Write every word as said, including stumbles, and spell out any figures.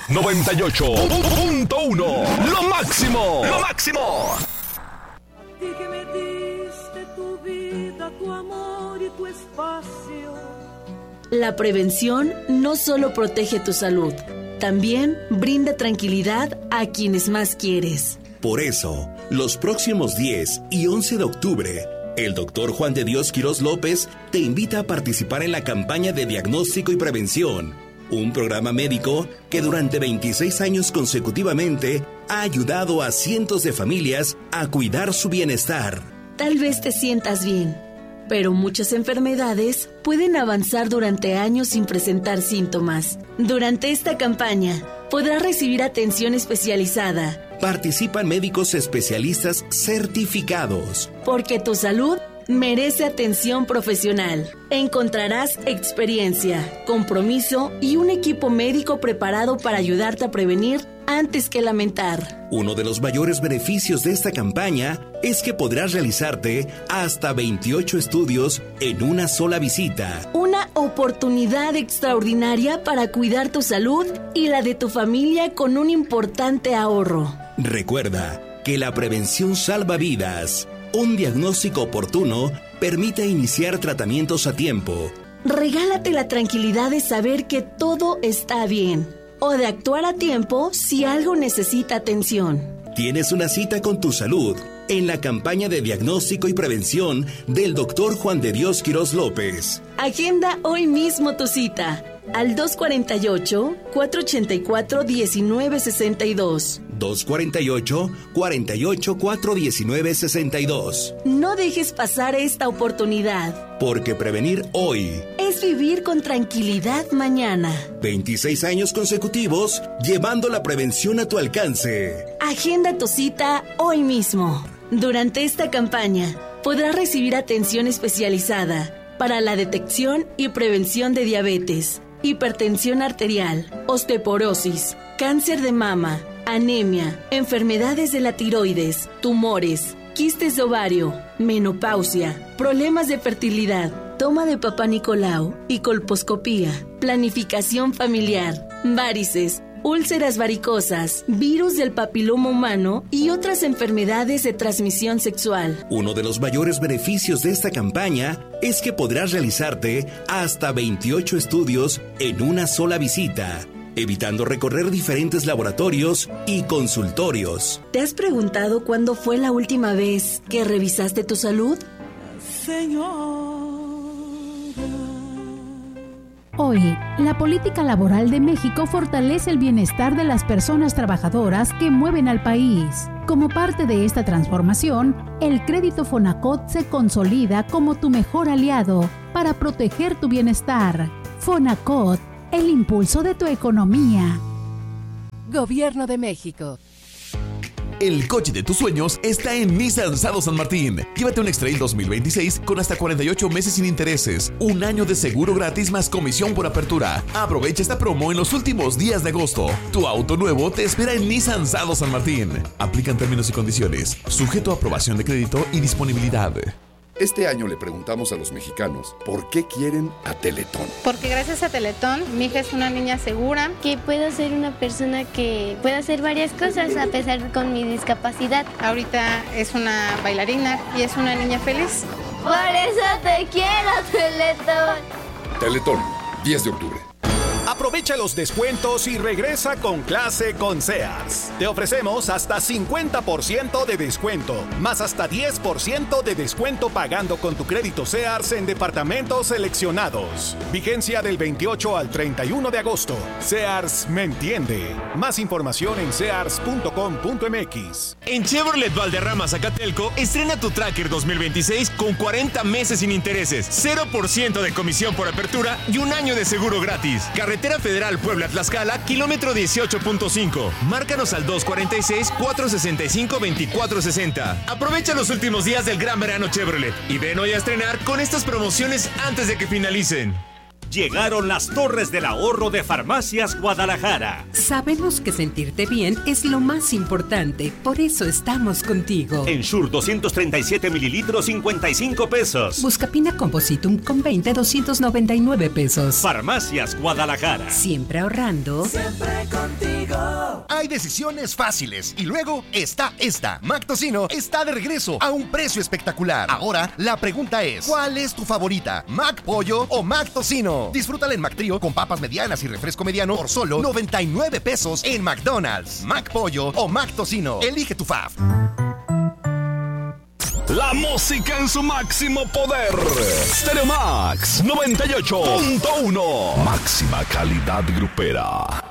noventa y ocho punto uno. Lo máximo. Lo máximo. A ti que me diste tu vida, tu amor y tu espacio. La prevención no solo protege tu salud, también brinda tranquilidad a quienes más quieres. Por eso, los próximos diez y once de octubre, el doctor Juan de Dios Quirós López te invita a participar en la campaña de diagnóstico y prevención, un programa médico que durante veintiséis años consecutivamente ha ayudado a cientos de familias a cuidar su bienestar. Tal vez te sientas bien, pero muchas enfermedades pueden avanzar durante años sin presentar síntomas. Durante esta campaña, podrás recibir atención especializada. Participan médicos especialistas certificados. Porque tu salud merece atención profesional. Encontrarás experiencia, compromiso y un equipo médico preparado para ayudarte a prevenir antes que lamentar. Uno de los mayores beneficios de esta campaña es que podrás realizarte hasta veintiocho estudios en una sola visita. Una oportunidad extraordinaria para cuidar tu salud y la de tu familia con un importante ahorro. Recuerda que la prevención salva vidas. Un diagnóstico oportuno permite iniciar tratamientos a tiempo. Regálate la tranquilidad de saber que todo está bien o de actuar a tiempo si algo necesita atención. Tienes una cita con tu salud en la campaña de diagnóstico y prevención del doctor Juan de Dios Quirós López. Agenda hoy mismo tu cita al dos cuarenta y ocho, cuatrocientos ochenta y cuatro, diecinueve sesenta y dos. dos cuarenta y ocho, cuarenta y ocho, cuatrocientos diecinueve, sesenta y dos. No dejes pasar esta oportunidad. Porque prevenir hoy es vivir con tranquilidad mañana. veintiséis años consecutivos llevando la prevención a tu alcance. Agenda tu cita hoy mismo. Durante esta campaña podrás recibir atención especializada para la detección y prevención de diabetes, hipertensión arterial, osteoporosis, cáncer de mama, anemia, enfermedades de la tiroides, tumores, quistes de ovario, menopausia, problemas de fertilidad, toma de Papá Nicolau y colposcopía, planificación familiar, varices, úlceras varicosas, virus del papiloma humano y otras enfermedades de transmisión sexual. Uno de los mayores beneficios de esta campaña es que podrás realizarte hasta veintiocho estudios en una sola visita, evitando recorrer diferentes laboratorios y consultorios. ¿Te has preguntado cuándo fue la última vez que revisaste tu salud? Señor. Hoy, la política laboral de México fortalece el bienestar de las personas trabajadoras que mueven al país. Como parte de esta transformación, el crédito Fonacot se consolida como tu mejor aliado para proteger tu bienestar. Fonacot, el impulso de tu economía. Gobierno de México. El coche de tus sueños está en Nissan Sado San Martín. Llévate un X-Trail dos mil veintiséis con hasta cuarenta y ocho meses sin intereses, un año de seguro gratis más comisión por apertura. Aprovecha esta promo en los últimos días de agosto. Tu auto nuevo te espera en Nissan Sado San Martín. Aplican términos y condiciones, sujeto a aprobación de crédito y disponibilidad. Este año le preguntamos a los mexicanos por qué quieren a Teletón. Porque gracias a Teletón, mi hija es una niña segura. Que puedo ser una persona que pueda hacer varias cosas a pesar con mi discapacidad. Ahorita es una bailarina y es una niña feliz. Por eso te quiero, Teletón. Teletón, diez de octubre. Aprovecha los descuentos y regresa con clase con Sears. Te ofrecemos hasta cincuenta por ciento de descuento, más hasta diez por ciento de descuento pagando con tu crédito Sears en departamentos seleccionados. Vigencia del veintiocho al treinta y uno de agosto. Sears me entiende. Más información en sears punto com punto m x. En Chevrolet Valderrama Zacatelco, estrena tu Tracker dos mil veintiséis con cuarenta meses sin intereses, cero por ciento de comisión por apertura y un año de seguro gratis. Carretera Federal Puebla-Tlaxcala, kilómetro dieciocho punto cinco. Márcanos al dos cuarenta y seis, cuatrocientos sesenta y cinco, veinticuatro sesenta. Aprovecha los últimos días del gran verano Chevrolet y ven hoy a estrenar con estas promociones antes de que finalicen. Llegaron las Torres del Ahorro de Farmacias Guadalajara. Sabemos que sentirte bien es lo más importante, por eso estamos contigo. Ensure doscientos treinta y siete mililitros, cincuenta y cinco pesos. Buscapina Compositum con veinte, doscientos noventa y nueve pesos. Farmacias Guadalajara. Siempre ahorrando. Siempre contigo. Hay decisiones fáciles y luego está esta. Mac Tocino está de regreso a un precio espectacular. Ahora la pregunta es, ¿cuál es tu favorita? ¿Mac Pollo o Mac Tocino? Disfrútala en Mac Trío con papas medianas y refresco mediano por solo noventa y nueve pesos en McDonald's. Mac Pollo o Mac Tocino. Elige tu fave. La música en su máximo poder. Stereo Max noventa y ocho punto uno. Máxima calidad grupera.